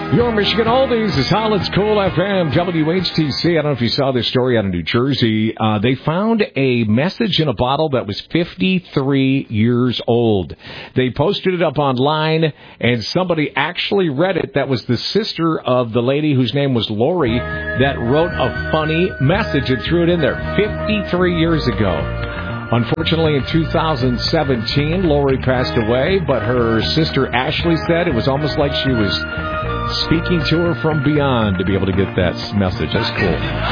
Your Michigan Oldies is Holland's Cool FM, WHTC. I don't know if you saw this story out of New Jersey. They found a message in a bottle that was 53 years old. They posted it up online, and somebody actually read it. That was the sister of the lady whose name was Lori that wrote a funny message and threw it in there 53 years ago. Unfortunately, in 2017, Lori passed away, but her sister Ashley said it was almost like she was speaking to her from beyond to be able to get that message. That's cool.